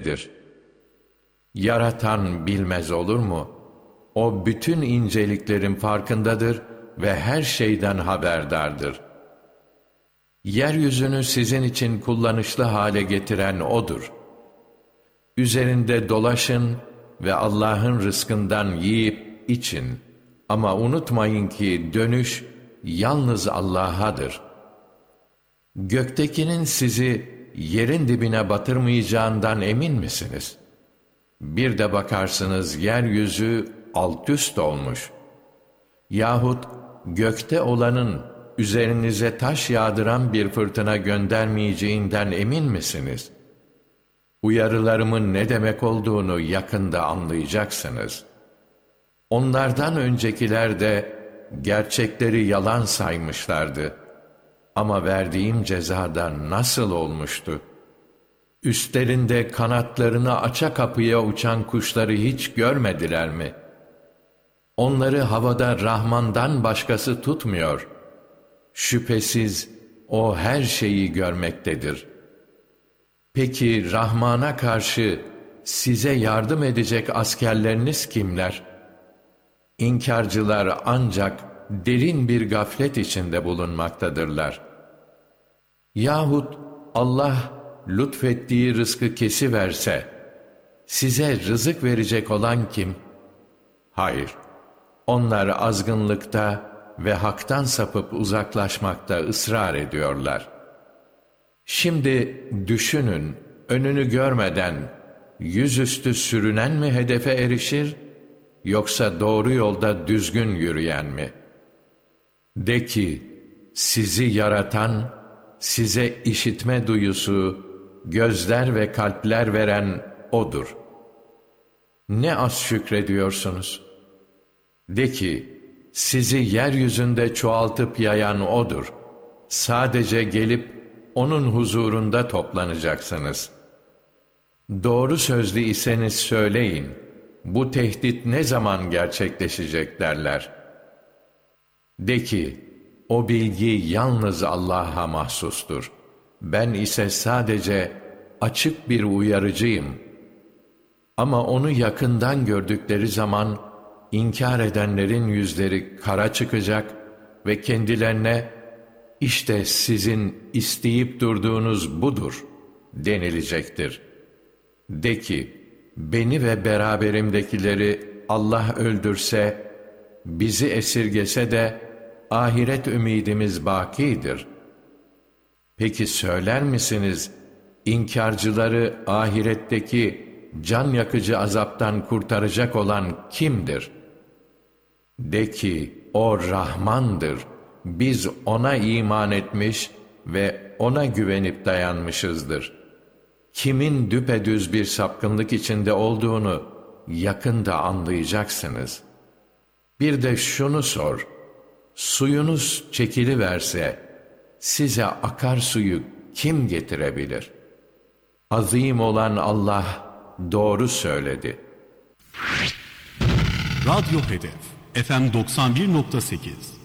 bilmektedir. Yaratan bilmez olur mu? O bütün inceliklerin farkındadır ve her şeyden haberdardır. Yeryüzünü sizin için kullanışlı hale getiren O'dur. Üzerinde dolaşın ve Allah'ın rızkından yiyip için. Ama unutmayın ki dönüş yalnız Allah'adır. Göktekinin sizi yerin dibine batırmayacağından emin misiniz? Bir de bakarsınız yeryüzü alt üst olmuş. Yahut gökte olanın üzerinize taş yağdıran bir fırtına göndermeyeceğinden emin misiniz? Uyarılarımın ne demek olduğunu yakında anlayacaksınız. Onlardan öncekiler de gerçekleri yalan saymışlardı. Ama verdiğim cezada nasıl olmuştu? Üstlerinde kanatlarını aça kapıya uçan kuşları hiç görmediler mi? Onları havada Rahman'dan başkası tutmuyor. Şüphesiz O her şeyi görmektedir. Peki Rahman'a karşı size yardım edecek askerleriniz kimler? İnkarcılar ancak derin bir gaflet içinde bulunmaktadırlar. Yahut Allah lütfettiği rızkı kesiverse, size rızık verecek olan kim? Hayır, onlar azgınlıkta ve haktan sapıp uzaklaşmakta ısrar ediyorlar. Şimdi düşünün, önünü görmeden yüzüstü sürünen mi hedefe erişir, yoksa doğru yolda düzgün yürüyen mi? De ki, sizi yaratan, size işitme duyusu, gözler ve kalpler veren O'dur. Ne az şükrediyorsunuz? De ki, sizi yeryüzünde çoğaltıp yayan O'dur. Sadece gelip O'nun huzurunda toplanacaksınız. Doğru sözlü iseniz söyleyin, bu tehdit ne zaman gerçekleşecek derler. De ki, o bilgi yalnız Allah'a mahsustur. Ben ise sadece açık bir uyarıcıyım. Ama onu yakından gördükleri zaman, inkar edenlerin yüzleri kara çıkacak ve kendilerine, işte sizin isteyip durduğunuz budur denilecektir. De ki, beni ve beraberimdekileri Allah öldürse, bizi esirgese de ahiret ümidimiz bakidir. Peki söyler misiniz, inkarcıları ahiretteki can yakıcı azaptan kurtaracak olan kimdir? De ki, o Rahmandır. Biz O'na iman etmiş ve O'na güvenip dayanmışızdır. Kimin düpedüz bir sapkınlık içinde olduğunu yakında anlayacaksınız. Bir de şunu sor, suyunuz çekiliverse, size akarsuyu kim getirebilir? Azim olan Allah doğru söyledi. Radyo Hedef FM 91.8